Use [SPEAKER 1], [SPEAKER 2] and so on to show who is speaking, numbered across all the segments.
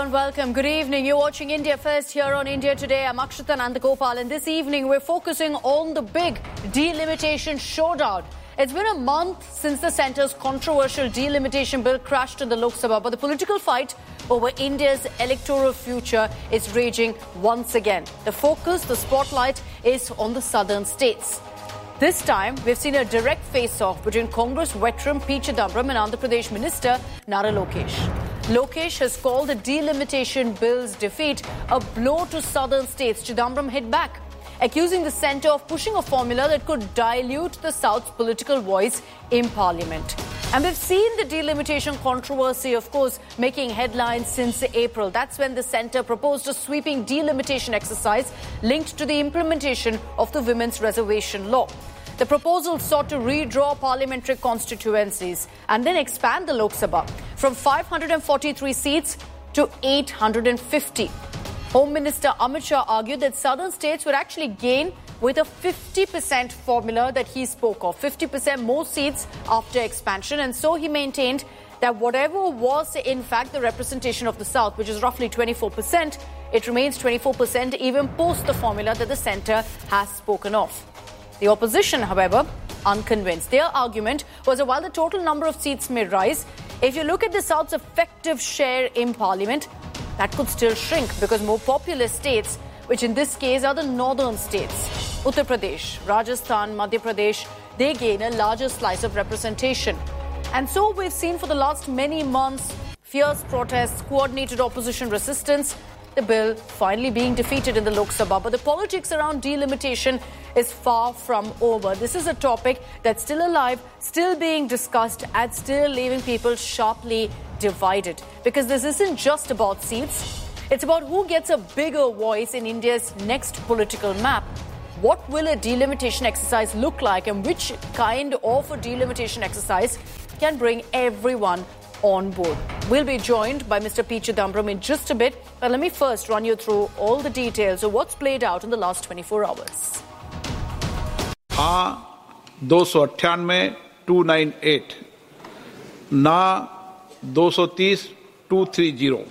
[SPEAKER 1] everyone, welcome. Good evening. You're watching India First here on India Today. I'm Akshita Nandagopal, and this evening we're focusing on the big delimitation showdown. It's been a month since the centre's controversial delimitation bill crashed in the Lok Sabha, but the political fight over India's electoral future is raging once again. The focus, the spotlight is on the southern states. This time, we've seen a direct face-off between Congress veteran P. Chidambaram and Andhra Pradesh Minister Nara Lokesh. Lokesh has called the delimitation bill's defeat a blow to southern states. Chidambaram hit back, accusing the centre of pushing a formula that could dilute the South's political voice in Parliament. And we've seen the delimitation controversy, of course, making headlines since April. That's when the centre proposed a sweeping delimitation exercise linked to the implementation of the Women's Reservation Law. The proposal sought to redraw parliamentary constituencies and then expand the Lok Sabha from 543 seats to 850. Home Minister Amit Shah argued that southern states would actually gain with a 50% formula that he spoke of, 50% more seats after expansion. And so he maintained that whatever was in fact the representation of the South, which is roughly 24%, it remains 24% even post the formula that the centre has spoken of. The opposition, however, unconvinced. Their argument was that while the total number of seats may rise, if you look at the South's effective share in Parliament, that could still shrink because more populous states, which in this case are the northern states, Uttar Pradesh, Rajasthan, Madhya Pradesh, they gain a larger slice of representation. And so we've seen for the last many months fierce protests, coordinated opposition resistance, the bill finally being defeated in the Lok Sabha. But the politics around delimitation is far from over. This is a topic that's still alive, still being discussed, and still leaving people sharply divided. Because this isn't just about seats. It's about who gets a bigger voice in India's next political map. What will a delimitation exercise look like, and which kind of a delimitation exercise can bring everyone on board? We'll be joined by Mr. P. Chidambaram in just a bit. But let me first run you through all the details of what's played out in the last 24 hours.
[SPEAKER 2] 298 298 ना 230 230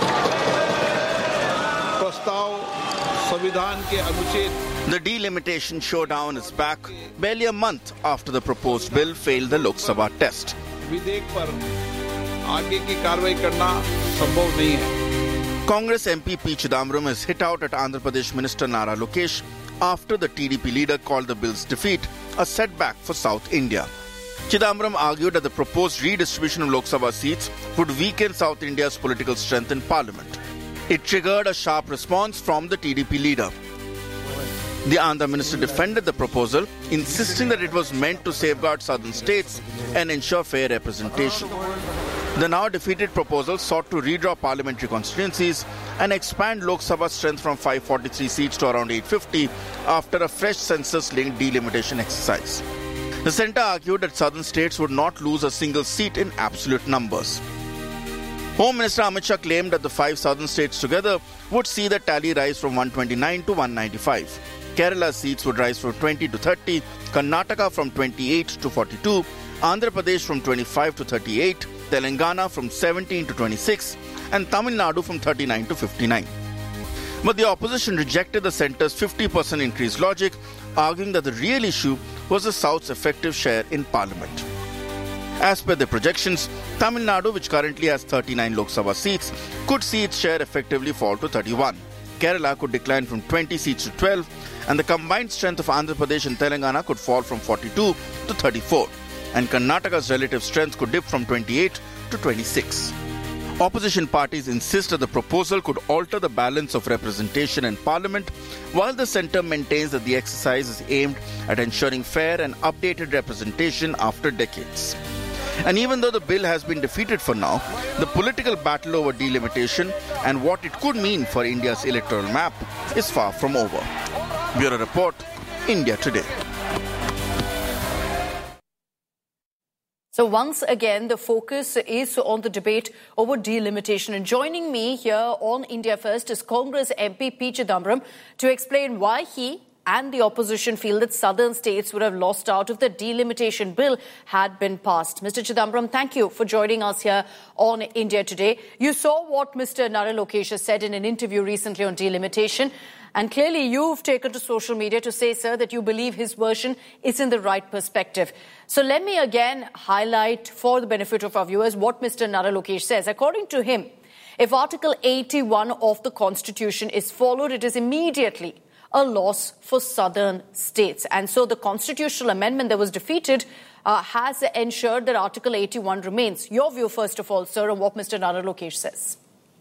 [SPEAKER 2] प्रस्ताव संविधान के अनुच्छेद.
[SPEAKER 3] The delimitation showdown is back barely a month after the proposed bill failed the Lok Sabha test.
[SPEAKER 2] विधेयक पर आगे की कार्रवाई करना संभव नहीं है.
[SPEAKER 3] Congress MP P. Chidambaram has hit out at Andhra Pradesh Minister Nara Lokesh after the TDP leader called the bill's defeat a setback for South India. Chidambaram argued that the proposed redistribution of Lok Sabha seats would weaken South India's political strength in Parliament. It triggered a sharp response from the TDP leader. The Andhra minister defended the proposal, insisting that it was meant to safeguard southern states and ensure fair representation. The now defeated proposal sought to redraw parliamentary constituencies and expand Lok Sabha's strength from 543 seats to around 850 after a fresh census-linked delimitation exercise. The centre argued that southern states would not lose a single seat in absolute numbers. Home Minister Amit Shah claimed that the 5 southern states together would see the tally rise from 129 to 195. Kerala's seats would rise from 20 to 30, Karnataka from 28 to 42, Andhra Pradesh from 25 to 38, Telangana from 17 to 26, and Tamil Nadu from 39 to 59. But the opposition rejected the centre's 50% increase logic, arguing that the real issue was the South's effective share in Parliament. As per the projections, Tamil Nadu, which currently has 39 Lok Sabha seats, could see its share effectively fall to 31. Kerala could decline from 20 seats to 12, and the combined strength of Andhra Pradesh and Telangana could fall from 42 to 34, and Karnataka's relative strength could dip from 28 to 26. Opposition parties insist that the proposal could alter the balance of representation in Parliament, while the centre maintains that the exercise is aimed at ensuring fair and updated representation after decades. And even though the bill has been defeated for now, the political battle over delimitation and what it could mean for India's electoral map is far from over. Bureau Report, India Today.
[SPEAKER 1] So once again, the focus is on the debate over delimitation. And joining me here on India First is Congress MP P. Chidambaram to explain why he and the opposition feel that southern states would have lost out if the delimitation bill had been passed. Mr. Chidambaram, thank you for joining us here on India Today. You saw what Mr. Nara Lokesh has said in an interview recently on delimitation. And clearly you've taken to social media to say, sir, that you believe his version is in the right perspective. So let me again highlight for the benefit of our viewers what Mr. Nara Lokesh says. According to him, if Article 81 of the Constitution is followed, it is immediately a loss for southern states. And so the constitutional amendment that was defeated has ensured that Article 81 remains. Your view, first of all, sir, on what Mr. Nara Lokesh says.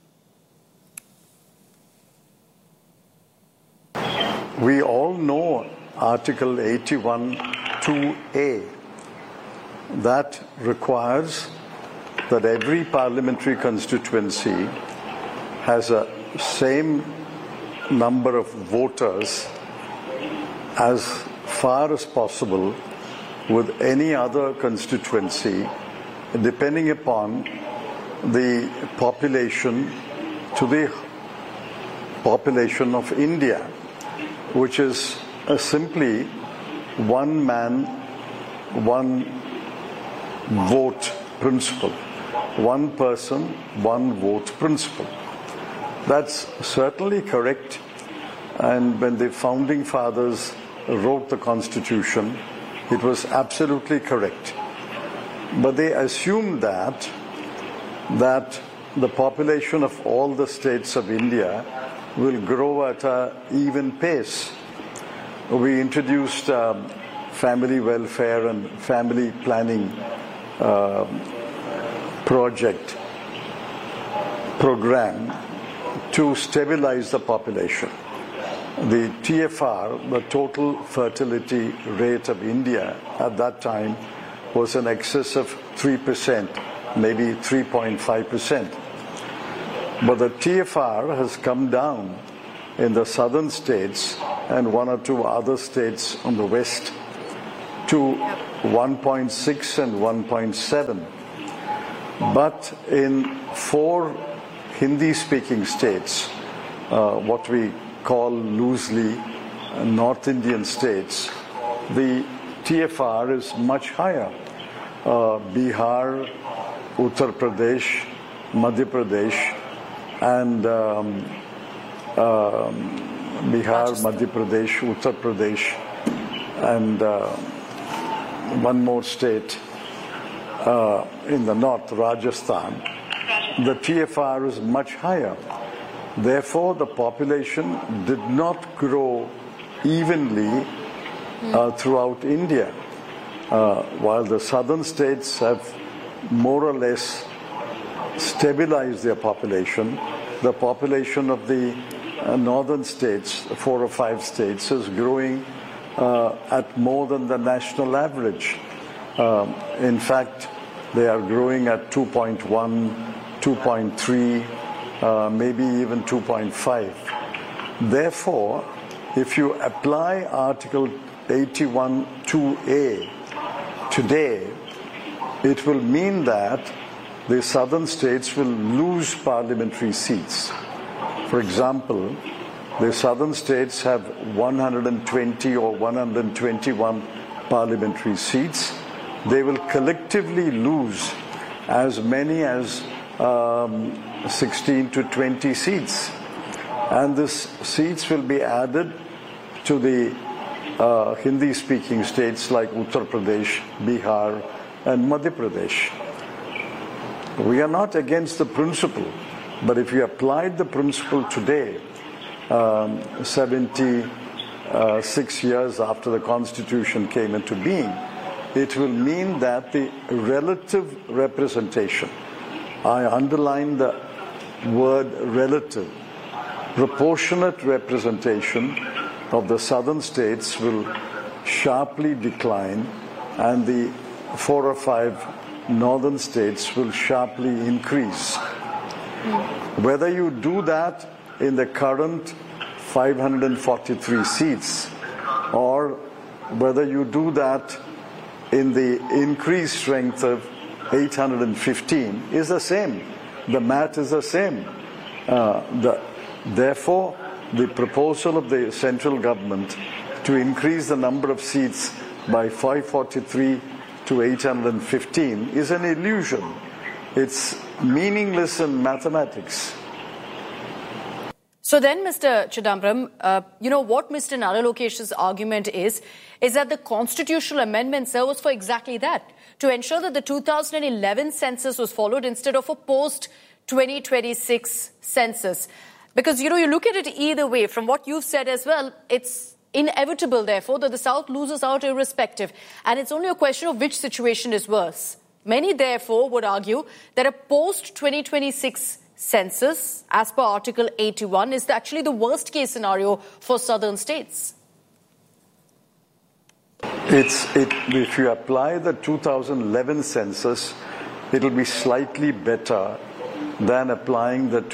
[SPEAKER 4] We all know Article 81 2A. That requires that every parliamentary constituency has a same number of voters as far as possible with any other constituency, depending upon the population to the population of India, which is simply one man, one vote principle. One person, one vote principle. That's certainly correct. And when the founding fathers wrote the Constitution, it was absolutely correct. But they assumed that the population of all the states of India will grow at an even pace. We introduced family welfare and family planning program to stabilize the population. The TFR, the total fertility rate of India at that time, was in excess of 3%, maybe 3.5%. But the TFR has come down in the southern states and one or two other states on the west to 1.6 and 1.7. But in 4 Hindi-speaking states, what we call loosely North Indian states, the TFR is much higher. Bihar, Uttar Pradesh, Madhya Pradesh, and Bihar, Madhya Pradesh, Uttar Pradesh, and one more state in the north, Rajasthan. The TFR is much higher. Therefore, the population did not grow evenly throughout India. While the southern states have more or less stabilized their population, the population of the northern states, 4 or 5 states, is growing at more than the national average. In fact, they are growing at 2.1, 2.3, maybe even 2.5. Therefore, if you apply Article 81(2)(a) today, it will mean that the southern states will lose parliamentary seats. For example, the southern states have 120 or 121 parliamentary seats. They will collectively lose as many as 16 to 20 seats. And these seats will be added to the Hindi-speaking states like Uttar Pradesh, Bihar, and Madhya Pradesh. We are not against the principle, but if you applied the principle today, 76 years after the Constitution came into being, it will mean that the relative representation, I underline the word relative, proportionate representation of the southern states will sharply decline and the 4 or 5 northern states will sharply increase. Whether you do that in the current 543 seats or whether you do that in the increased strength of 815 is the same. The math is the same. Therefore, the proposal of the central government to increase the number of seats by 543 to 815 is an illusion. It's meaningless in mathematics.
[SPEAKER 1] So then, Mr. Chidambaram, what Mr. Nara Lokesh's argument is that the constitutional amendment serves for exactly that, to ensure that the 2011 census was followed instead of a post-2026 census. Because, you look at it either way. From what you've said as well, it's inevitable, therefore, that the South loses out irrespective. And it's only a question of which situation is worse. Many, therefore, would argue that a post-2026 census, as per Article 81, is actually the worst-case scenario for southern states.
[SPEAKER 4] If you apply the 2011 census, it will be slightly better than applying the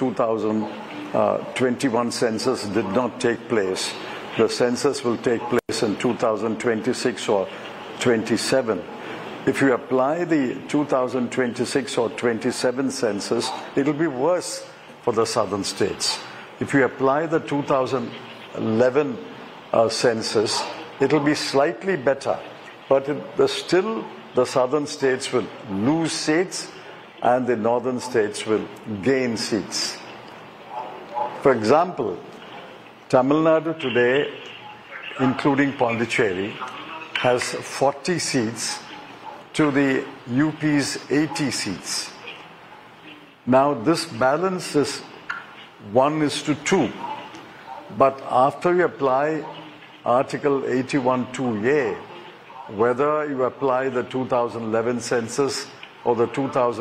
[SPEAKER 4] 2021 census did not take place. The census will take place in 2026 or 27. If you apply the 2026 or 27 census, it will be worse for the southern states. If you apply the 2011 census, it will be slightly better, but still the southern states will lose seats and the northern states will gain seats. For example, Tamil Nadu today, including Pondicherry, has 40 seats to the UP's 80 seats. Now this balance is 1:2. But after you apply Article 81(2)(a), whether you apply the 2011 census or the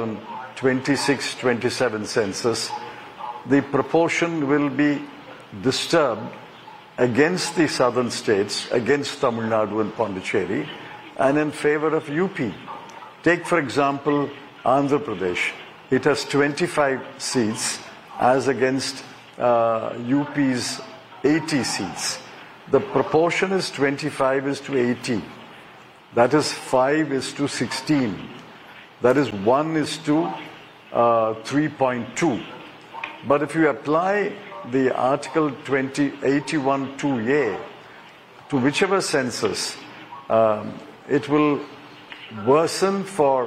[SPEAKER 4] 2026-27 census, the proportion will be disturbed against the southern states, against Tamil Nadu and Pondicherry, and in favor of UP. Take, for example, Andhra Pradesh. It has 25 seats as against UP's 80 seats. The proportion is 25:80. That is 5:16. That is 1:3.2. But if you apply the Article 81(2)(a) to whichever census, it will worsen for,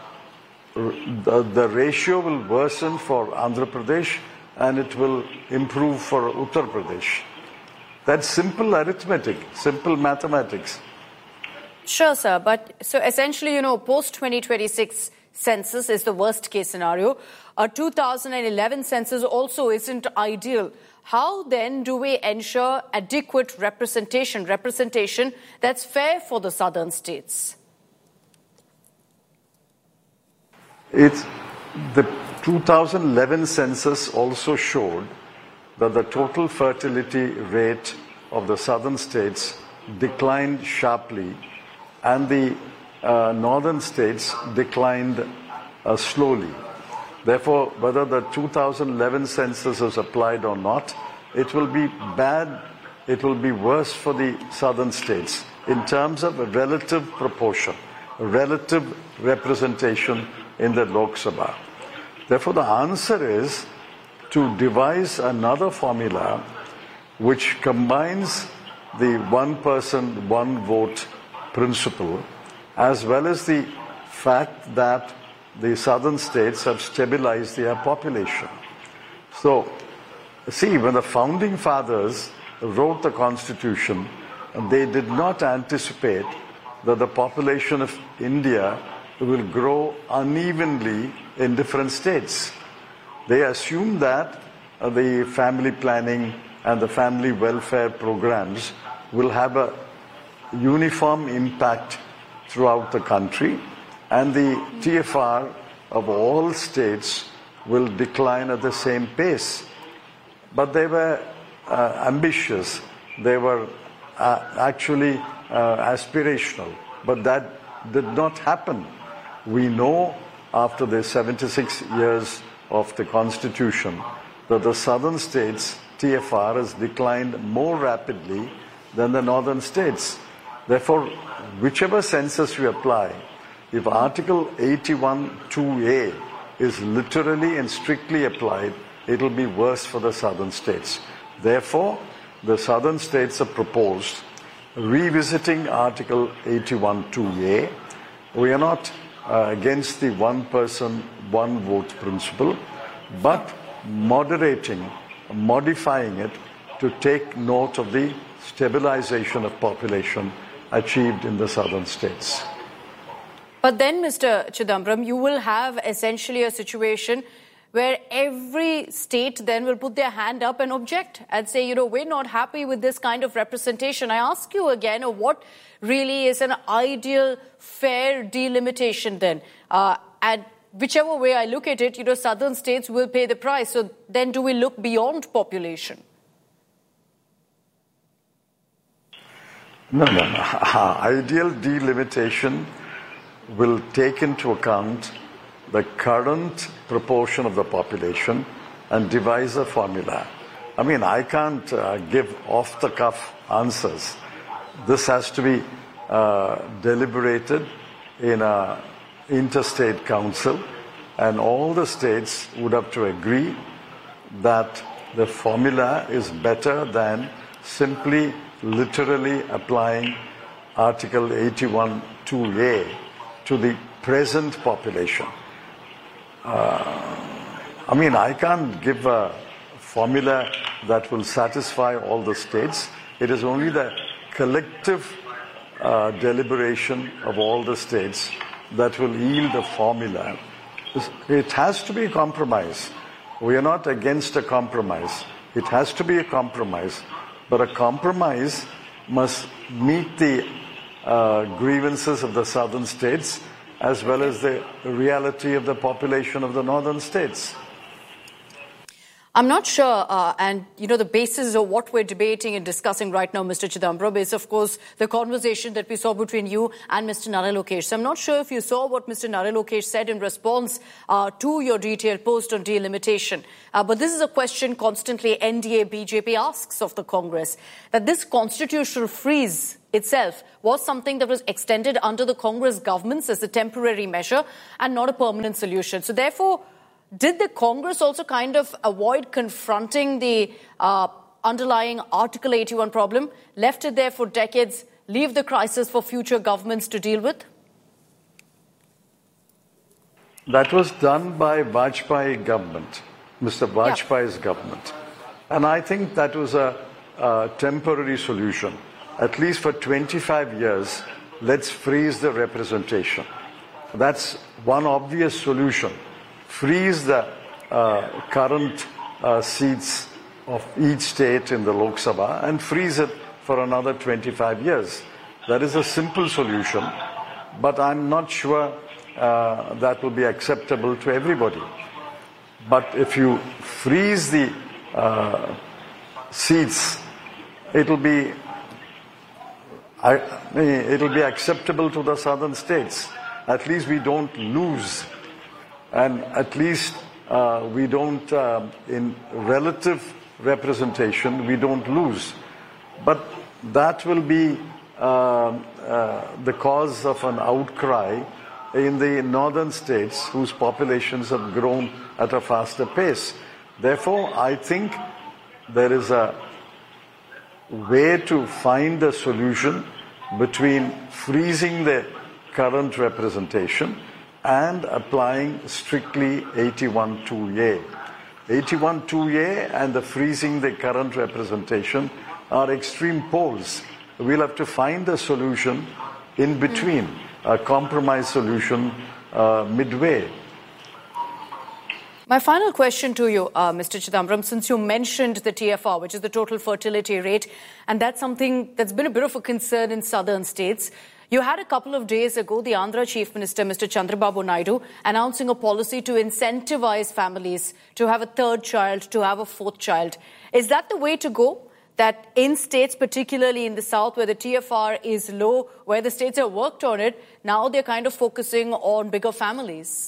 [SPEAKER 4] the ratio will worsen for Andhra Pradesh and it will improve for Uttar Pradesh. That's simple arithmetic, simple mathematics.
[SPEAKER 1] Sure, sir. But so essentially, post-2026 census is the worst case scenario. A 2011 census also isn't ideal. How then do we ensure adequate representation that's fair for the southern states?
[SPEAKER 4] The 2011 census also showed that the total fertility rate of the southern states declined sharply and the northern states declined slowly. Therefore, whether the 2011 census is applied or not, it will be bad, it will be worse for the southern states in terms of a relative proportion, relative representation in the Lok Sabha. Therefore, the answer is to devise another formula which combines the one person, one vote principle, as well as the fact that the southern states have stabilized their population. So, see, when the founding fathers wrote the Constitution, they did not anticipate that the population of India will grow unevenly in different states. They assumed that the family planning and the family welfare programs will have a uniform impact throughout the country, and the TFR of all states will decline at the same pace. But they were ambitious. They were actually aspirational. But that did not happen. We know after the 76 years of the Constitution that the southern states' TFR has declined more rapidly than the northern states. Therefore, whichever census you apply, if Article 81(2)(a) is literally and strictly applied, it will be worse for the southern states. Therefore, the southern states have proposed revisiting Article 81(2)(a. We are not against the one person, one vote principle, but modifying it to take note of the stabilization of population achieved in the southern states.
[SPEAKER 1] But then, Mr. Chidambaram, you will have essentially a situation where every state then will put their hand up and object and say, we're not happy with this kind of representation. I ask you again, what really is an ideal, fair delimitation then? And whichever way I look at it, southern states will pay the price. So then do we look beyond population?
[SPEAKER 4] No. Ideal delimitation will take into account the current proportion of the population and devise a formula. I mean, I can't give off-the-cuff answers. This has to be deliberated in an interstate council, and all the states would have to agree that the formula is better than simply literally applying Article 81(2)(a) to the present population. I can't give a formula that will satisfy all the states. It is only the collective deliberation of all the states that will yield a formula. It has to be a compromise. We are not against a compromise. It has to be a compromise. But a compromise must meet the grievances of the southern states as well as the reality of the population of the northern states.
[SPEAKER 1] I'm not sure, and the basis of what we're debating and discussing right now, Mr. Chidambaram, is of course the conversation that we saw between you and Mr. Nara Lokesh. So I'm not sure if you saw what Mr. Nara Lokesh said in response to your detailed post on delimitation. But this is a question constantly NDA BJP asks of the Congress, that this constitutional freeze itself was something that was extended under the Congress governments as a temporary measure and not a permanent solution. So therefore, did the Congress also kind of avoid confronting the underlying Article 81 problem, left it there for decades, leave the crisis for future governments to deal with?
[SPEAKER 4] That was done by Vajpayee government, Mr. Vajpayee's government. And I think that was a temporary solution. At least for 25 years, let's freeze the representation. That's one obvious solution. Freeze the current seats of each state in the Lok Sabha and freeze it for another 25 years. That is a simple solution, but I'm not sure that will be acceptable to everybody. But if you freeze the seats, it'll be acceptable to the southern states. At least we don't lose. And at least we don't, in relative representation, we don't lose. But that will be the cause of an outcry in the northern states whose populations have grown at a faster pace. Therefore, I think there is a way to find a solution between freezing the current representation and applying strictly 81(2)(a). 81(2)(a) and the freezing the current representation are extreme poles. We'll have to find a solution in between, a compromise solution midway.
[SPEAKER 1] My final question to you, Mr. Chidambaram, since you mentioned the TFR, which is the total fertility rate, and that's something that's been a bit of a concern in southern states. You had a couple of days ago the Andhra Chief Minister, Mr. Chandrababu Naidu, announcing a policy to incentivize families to have a third child, to have a fourth child. Is that the way to go? That in states, particularly in the south, where the TFR is low, where the states have worked on it, now they're kind of focusing on bigger families?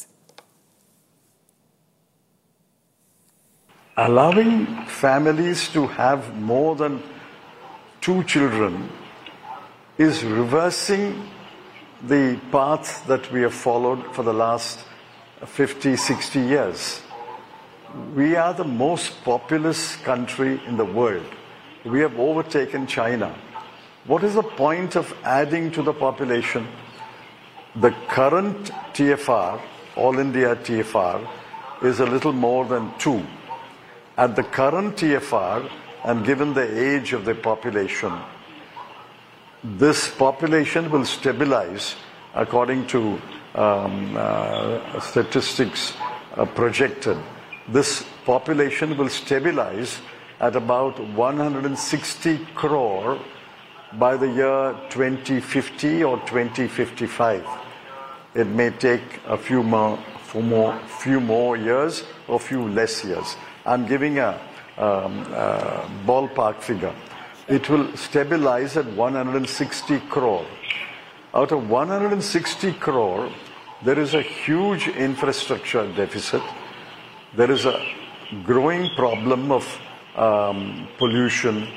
[SPEAKER 4] Allowing families to have more than 2 children is reversing the path that we have followed for the last 50, 60 years. We are the most populous country in the world. We have overtaken China. what is the point of adding to the population? The current TFR, All India TFR, is a little more than 2. At the current TFR, and given the age of the population, this population will stabilize, according to statistics projected. This population will stabilize at about 160 crore by the year 2050 or 2055. It may take a few more years or few less years. I'm giving a ballpark figure. It will stabilize at 160 crore. Out of 160 crore, there is a huge infrastructure deficit. There is a growing problem of pollution,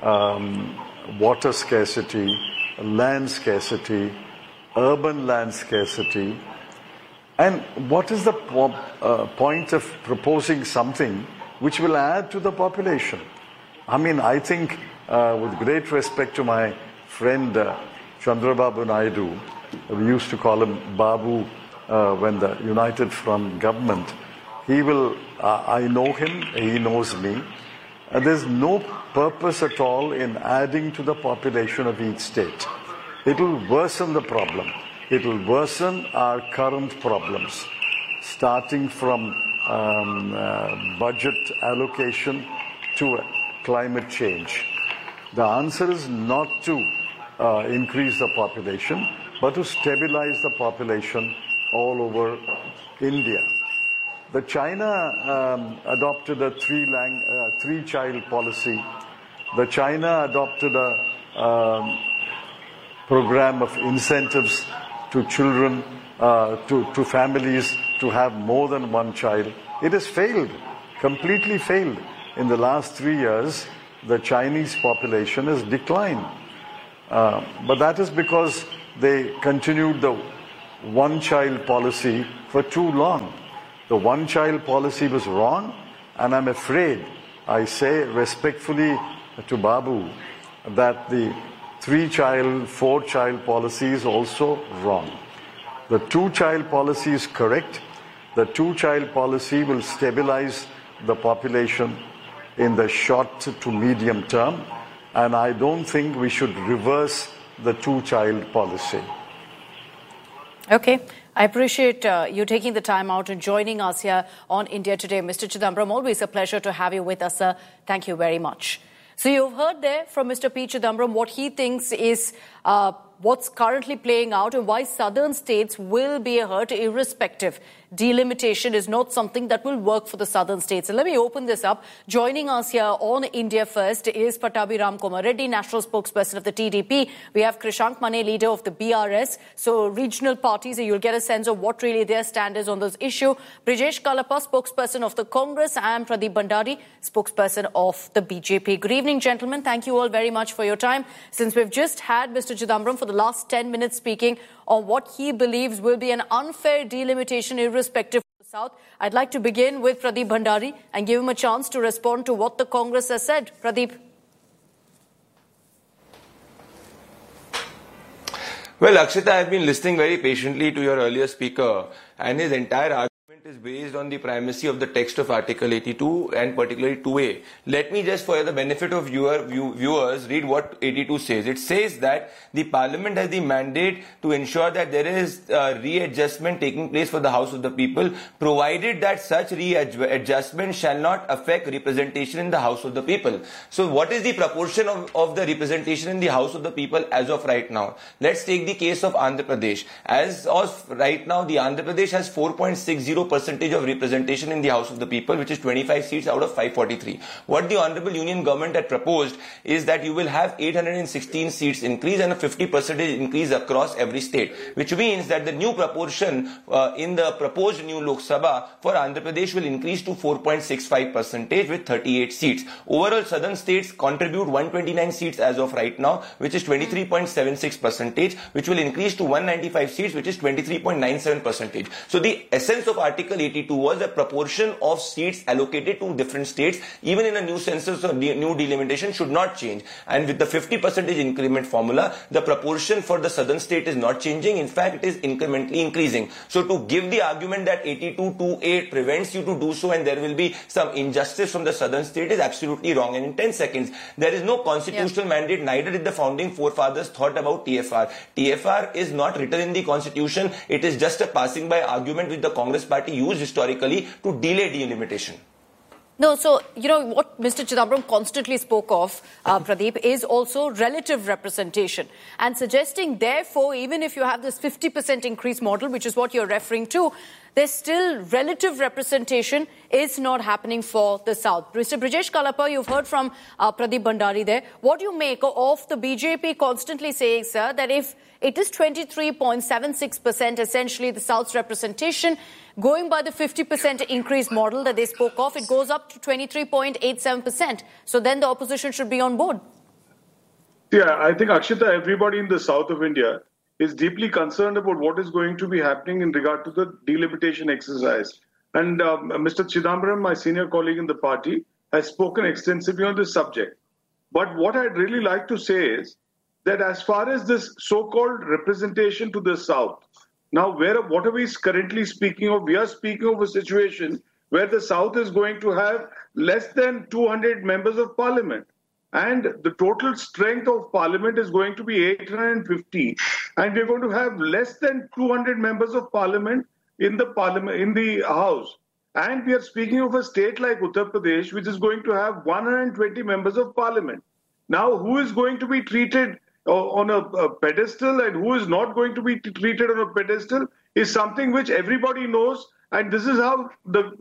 [SPEAKER 4] water scarcity, land scarcity, urban land scarcity. And what is the point of proposing something which will add to the population? I mean, I think, with great respect to my friend Chandrababu Naidu, we used to call him Babu when the United Front government, he will, I know him, he knows me. There's no purpose at all in adding to the population of each state. It will worsen the problem. It will worsen our current problems, starting from budget allocation to climate change. The answer is not to increase the population, but to stabilize the population all over India. The China adopted a three-child policy. The China adopted a program of incentives to children, to families to have more than one child. It has failed, completely failed. In the last 3 years, the Chinese population has declined. But that is because they continued the one-child policy for too long. The one-child policy was wrong, and I'm afraid, I say respectfully to Babu, that the three-child, four-child policy is also wrong. The two-child policy is correct. The two-child policy will stabilize the population in the short to medium term, and I don't think we should reverse the two-child policy.
[SPEAKER 1] Okay. I appreciate you taking the time out and joining us here on India Today. Mr. Chidambaram, always a pleasure to have you with us, sir. Thank you very much. So you've heard there from Mr. P. Chidambaram what he thinks is what's currently playing out and why southern states will be hurt irrespective. Delimitation is not something that will work for the southern states. And let me open this up. Joining us here on India First is Pattabhi Ramkumar Reddy, national spokesperson of the TDP. We have Krishank Mane, leader of the BRS. So regional parties, you'll get a sense of what really their stand is on this issue. Brijesh Kalappa, spokesperson of the Congress, and Pradeep Bhandari, spokesperson of the BJP. Good evening, gentlemen. Thank you all very much for your time. Since we've just had Mr. Chidambaram for the last 10 minutes speaking on what he believes will be an unfair delimitation irrespective of the South, I'd like to begin with Pradeep Bhandari and give him a chance to respond to what the Congress has said. Pradeep.
[SPEAKER 5] Well, Akshita, I've been listening very patiently to your earlier speaker, and his entire argument is based on the primacy of the text of Article 82 and particularly 2A. Let me just, for the benefit of viewers, read what 82 says. It says that the Parliament has the mandate to ensure that there is readjustment taking place for the House of the People, provided that such readjustment shall not affect representation in the House of the People. So what is the proportion of the representation in the House of the People as of right now? Let's take the case of Andhra Pradesh. As of right now, the Andhra Pradesh has 4.60% of representation in the House of the People, which is 25 seats out of 543. What the Honorable Union Government had proposed is that you will have 816 seats increase and a 50% increase across every state, which means that the new proportion in the proposed new Lok Sabha for Andhra Pradesh will increase to 4.65% with 38 seats. Overall, southern states contribute 129 seats as of right now, which is 23.76%, which will increase to 195 seats, which is 23.97%. So the essence of Article Article 82 was the proportion of seats allocated to different states, even in a new census or new delimitation, should not change. And with the 50% increment formula, the proportion for the southern state is not changing. In fact, it is incrementally increasing. So to give the argument that 82-2A prevents you to do so and there will be some injustice from the southern state is absolutely wrong. And in 10 seconds, there is no constitutional mandate, neither did the founding forefathers thought about TFR. TFR is not written in the constitution. It is just a passing by argument which the Congress party used historically to delay delimitation.
[SPEAKER 1] No, so, what Mr. Chidambaram constantly spoke of, Pradeep, is also relative representation. And suggesting, therefore, even if you have this 50% increase model, which is what you're referring to, there's still relative representation is not happening for the South. Mr. Brijesh Kalappa, you've heard from Pradeep Bhandari there. What do you make of the BJP constantly saying, sir, that if it is 23.76%, essentially the South's representation, going by the 50% increase model that they spoke of, it goes up to 23.87%. So then the opposition should be on board.
[SPEAKER 6] Yeah, I think, Akshita, everybody in the south of India is deeply concerned about what is going to be happening in regard to the delimitation exercise. And Mr. Chidambaram, my senior colleague in the party, has spoken extensively on this subject. But what I'd really like to say is that as far as this so-called representation to the south, now what are we currently speaking of? We are speaking of a situation where the south is going to have less than 200 members of parliament. And the total strength of parliament is going to be 850. And we're going to have less than 200 members of parliament in the house. And we are speaking of a state like Uttar Pradesh, which is going to have 120 members of parliament. Now, who is going to be treated on a pedestal and who is not going to be treated on a pedestal is something which everybody knows. And this is how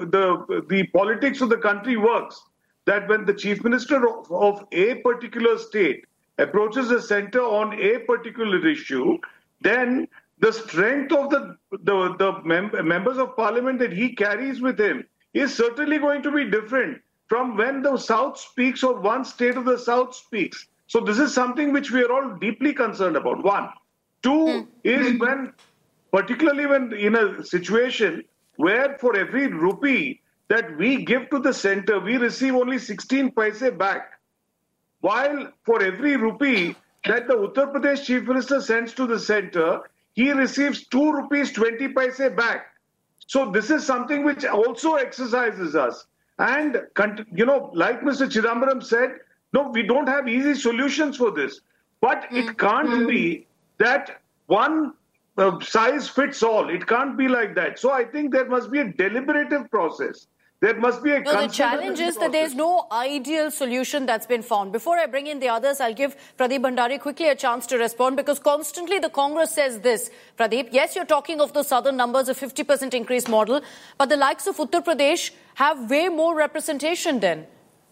[SPEAKER 6] the politics of the country works. That when the chief minister of a particular state approaches the center on a particular issue, then the strength of the members of parliament that he carries with him is certainly going to be different from when the South speaks or one state of the South speaks. So this is something which we are all deeply concerned about. One. Two is particularly when in a situation where for every rupee that we give to the center, we receive only 16 paise back. While for every rupee that the Uttar Pradesh Chief Minister sends to the center, he receives 2 rupees 20 paise back. So this is something which also exercises us. And, like Mr. Chidambaram said, no, we don't have easy solutions for this. But it can't be that one size fits all. It can't be like that. So I think there must be a deliberative process. There must be a
[SPEAKER 1] the challenge is that there's no ideal solution that's been found. Before I bring in the others, I'll give Pradeep Bhandari quickly a chance to respond because constantly the Congress says this. Pradeep, yes, you're talking of the southern numbers, a 50% increase model, but the likes of Uttar Pradesh have way more representation then.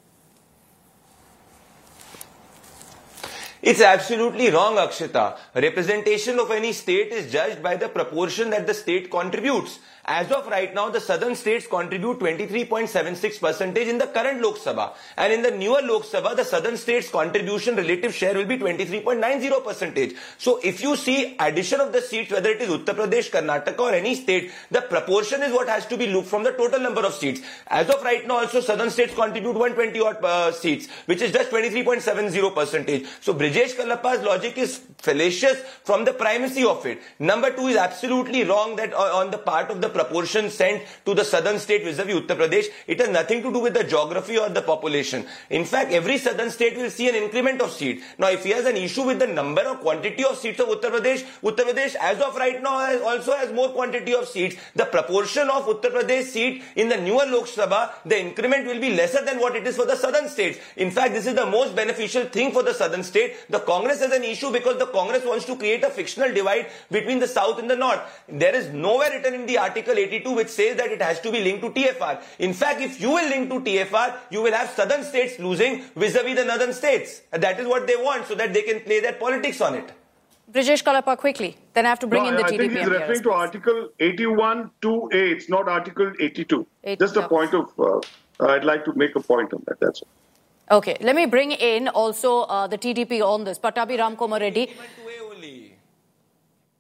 [SPEAKER 5] It's absolutely wrong, Akshita. Representation of any state is judged by the proportion that the state contributes. As of right now, the southern states contribute 23.76% in the current Lok Sabha. And in the newer Lok Sabha, the southern states' contribution relative share will be 23.90%. So if you see addition of the seats, whether it is Uttar Pradesh, Karnataka or any state, the proportion is what has to be looked from the total number of seats. As of right now, also southern states contribute 120 odd seats, which is just 23.70%. So Brijesh Kalappa's logic is fallacious from the primacy of it. Number two is absolutely wrong that on the part of the proportion sent to the southern state vis-a-vis Uttar Pradesh, it has nothing to do with the geography or the population. In fact, every southern state will see an increment of seats. Now, if he has an issue with the number or quantity of seats of Uttar Pradesh as of right now also has more quantity of seats. The proportion of Uttar Pradesh seat in the newer Lok Sabha, the increment will be lesser than what it is for the southern states. In fact, this is the most beneficial thing for the southern state. The Congress has an issue because the Congress wants to create a fictional divide between the south and the north. There is nowhere written in the Article 82 which says that it has to be linked to TFR. In fact, if you will link to TFR, you will have southern states losing vis-a-vis the northern states. And that is what they want so that they can play their politics on it.
[SPEAKER 1] Brijesh Kalappa, quickly. Then I have to bring in the TDP.
[SPEAKER 6] I think he's referring to Article 81(2)(a). It's not Article 82. Just a point of, I'd like to make a point on that. That's all.
[SPEAKER 1] Okay, let me bring in also the TDP on this. Pattabi Ramkumar Reddy.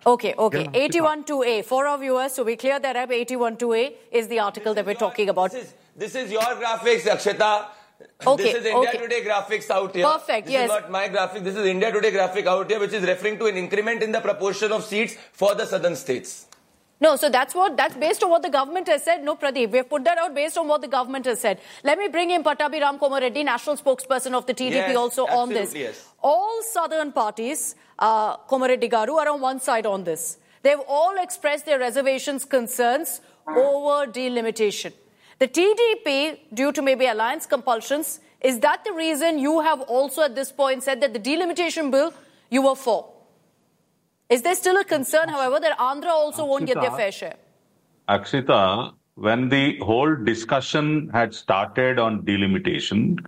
[SPEAKER 1] Okay. 81-2A. For our viewers, so we clear that up. 81-2A is the article that we're talking about.
[SPEAKER 5] This is your graphics, Akshita.
[SPEAKER 1] Okay,
[SPEAKER 5] this is India Today graphics out here.
[SPEAKER 1] Perfect,
[SPEAKER 5] this
[SPEAKER 1] yes.
[SPEAKER 5] is not my graphic. This is India Today graphic out here, which is referring to an increment in the proportion of seats for the southern states.
[SPEAKER 1] No, so that's based on what the government has said. No, Pradeep, we have put that out based on what the government has said. Let me bring in Pattabhiram Komareddy, national spokesperson of the TDP, also on this.
[SPEAKER 5] Yes.
[SPEAKER 1] All southern parties, Komareddy Garu, are on one side on this. They've all expressed their reservations, concerns over delimitation. The TDP, due to maybe alliance compulsions, is that the reason you have also at this point said that the delimitation bill you were for? Is there still a concern, however, that Andhra also won't get their fair share?
[SPEAKER 7] Akshita, when the whole discussion had started on delimitation,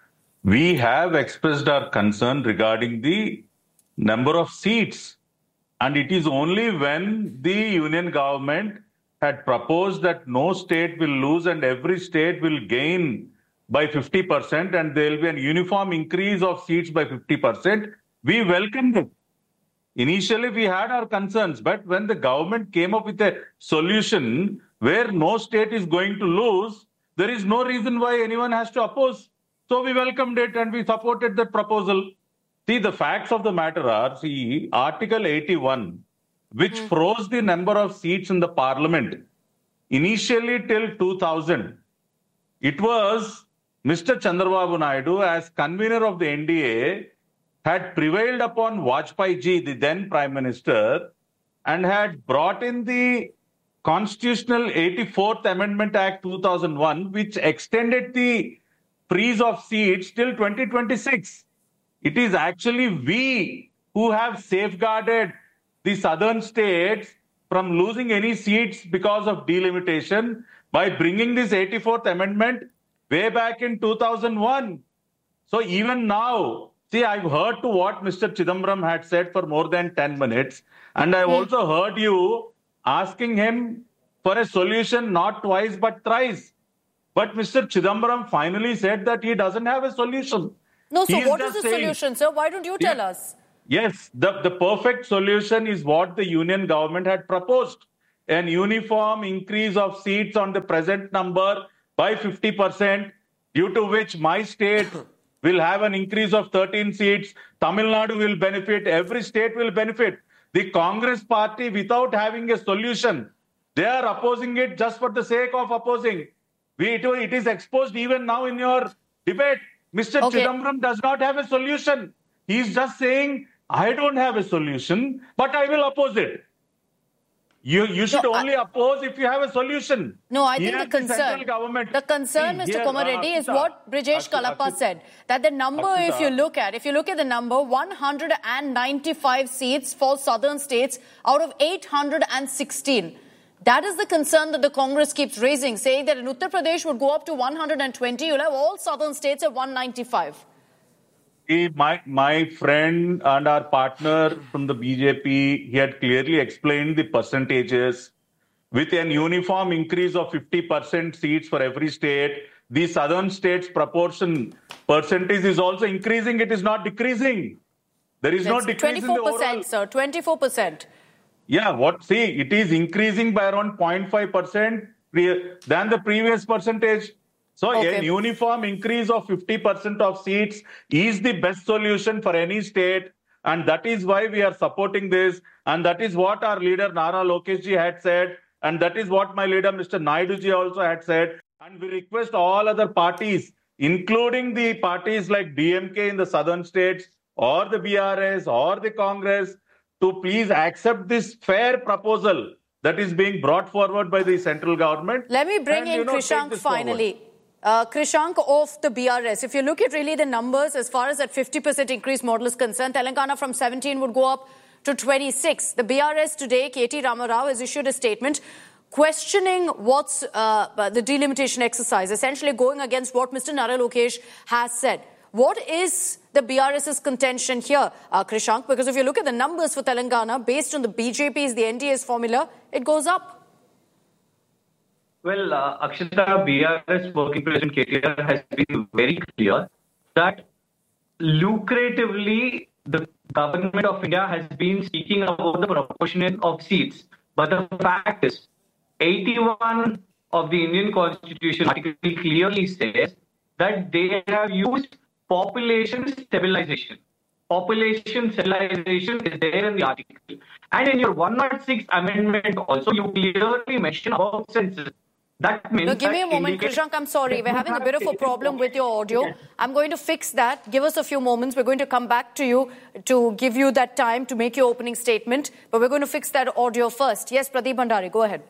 [SPEAKER 7] we have expressed our concern regarding the number of seats. And it is only when the union government had proposed that no state will lose and every state will gain by 50% and there will be a uniform increase of seats by 50%, we welcomed it. Initially, we had our concerns, but when the government came up with a solution where no state is going to lose, there is no reason why anyone has to oppose. So we welcomed it and we supported that proposal. See, the facts of the matter are, Article 81, which froze the number of seats in the parliament, initially till 2000. It was Mr. Chandrababu Naidu, as convener of the NDA, had prevailed upon Vajpayee ji, the then Prime Minister, and had brought in the Constitutional 84th Amendment Act 2001, which extended the freeze of seats till 2026. It is actually we who have safeguarded the southern states from losing any seats because of delimitation by bringing this 84th Amendment way back in 2001. So even now, see, I've heard to what Mr. Chidambaram had said for more than 10 minutes. And I've also heard you asking him for a solution not twice but thrice. But Mr. Chidambaram finally said that he doesn't have a solution.
[SPEAKER 1] No, so what is the solution, sir? Why don't you tell us?
[SPEAKER 7] Yes, the perfect solution is what the union government had proposed. An uniform increase of seats on the present number by 50%, due to which my state will have an increase of 13 seats. Tamil Nadu will benefit. Every state will benefit. The Congress party, without having a solution, they are opposing it just for the sake of opposing. It is exposed even now in your debate. Mr. Chidambaram does not have a solution. He is just saying, I don't have a solution, but I will oppose it. You should only oppose if you have a solution.
[SPEAKER 1] No, I think the concern, Mr. Komareddy, is what Brijesh Kalappa said. That the number, if you look at the number, 195 seats for southern states out of 816. That is the concern that the Congress keeps raising, saying that in Uttar Pradesh would go up to 120. You'll have all southern states at 195.
[SPEAKER 7] My friend and our partner from the BJP, he had clearly explained the percentages. With an uniform increase of 50% seats for every state, the southern states' percentage is also increasing. It is not decreasing. There is no decrease in the overall.
[SPEAKER 1] 24%, sir. 24%.
[SPEAKER 7] Yeah, it is increasing by around 0.5% than the previous percentage. So a uniform increase of 50% of seats is the best solution for any state. And that is why we are supporting this. And that is what our leader Nara Lokesh ji had said. And that is what my leader Mr. Naidu ji also had said. And we request all other parties, including the parties like DMK in the southern states or the BRS or the Congress, to please accept this fair proposal that is being brought forward by the central government.
[SPEAKER 1] Let me bring in Krishank finally. Krishank of the BRS, if you look at really the numbers as far as that 50% increase model is concerned, Telangana from 17 would go up to 26. The BRS today, K.T. Ramarao, has issued a statement questioning what's the delimitation exercise, essentially going against what Mr. Nara Lokesh has said. What is the BRS's contention here, Krishank? Because if you look at the numbers for Telangana, based on the BJP's, the NDA's formula, it goes up.
[SPEAKER 8] Well, Akshita, BRS working president KTR has been very clear that lucratively the government of India has been speaking about the proportion of seats. But the fact is, 81 of the Indian Constitution article clearly says that they have used population stabilization. Population stabilization is there in the article. And in your 106th amendment also, you clearly mention about census. That means
[SPEAKER 1] give me a moment, Krishank. I'm sorry. We're having a bit of a problem with your audio. I'm going to fix that. Give us a few moments. We're going to come back to you to give you that time to make your opening statement. But we're going to fix that audio first. Yes, Pradeep Bhandari, go ahead.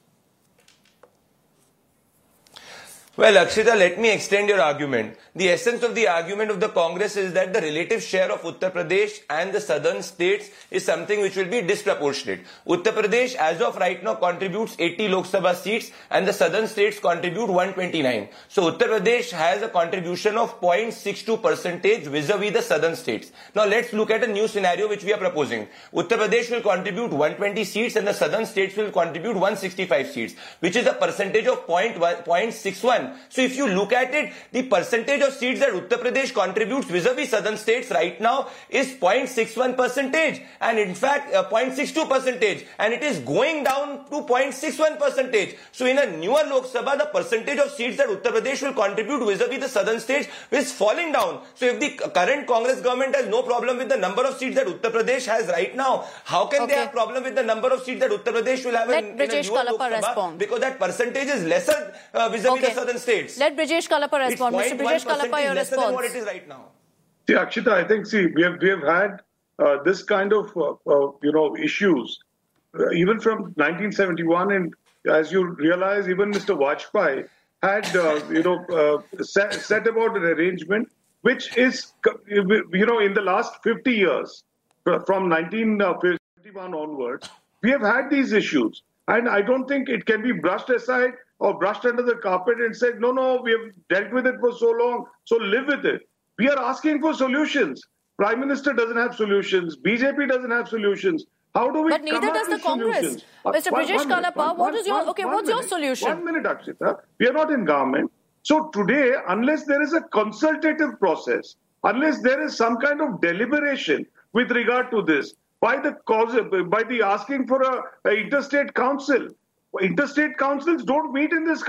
[SPEAKER 5] Well, Akshita, let me extend your argument. The essence of the argument of the Congress is that the relative share of Uttar Pradesh and the southern states is something which will be disproportionate. Uttar Pradesh, as of right now, contributes 80 Lok Sabha seats and the southern states contribute 129. So Uttar Pradesh has a contribution of 0.62% vis-a-vis the southern states. Now let's look at a new scenario which we are proposing. Uttar Pradesh will contribute 120 seats and the southern states will contribute 165 seats, which is a percentage of 0.61. So if you look at it, the percentage of seats that Uttar Pradesh contributes vis-a-vis southern states right now is 0.61%, and in fact 0.62%, and it is going down to 0.61%. So in a newer Lok Sabha, the percentage of seats that Uttar Pradesh will contribute vis-a-vis the southern states is falling down. So if the current Congress government has no problem with the number of seats that Uttar Pradesh has right now, how can they have problem with the number of seats that Uttar Pradesh will have in a newer Lok Sabha?
[SPEAKER 1] Respond.
[SPEAKER 5] Because that percentage is lesser vis-a-vis the southern states.
[SPEAKER 1] Let Brijesh Kalapa respond. Mr. Brijesh Kalapa, your response.
[SPEAKER 5] Than what it is right now.
[SPEAKER 6] See, Akshita, I think, we have had this kind of, issues even from 1971. And as you realize, even Mr. Vajpayee had, set about an arrangement which is, in the last 50 years, from 1951 onwards, we have had these issues. And I don't think it can be brushed aside or brushed under the carpet and said, no, we have dealt with it for so long, so live with it. We are asking for solutions. Prime Minister doesn't have solutions. BJP doesn't have solutions. How do we
[SPEAKER 1] But neither does the Congress. Mr. Brijesh Kalapa, what's your solution?
[SPEAKER 6] 1 minute, Akshita. We are not in government. So today, unless there is a consultative process, unless there is some kind of deliberation with regard to this, by the asking for a interstate council. Interstate councils don't meet in this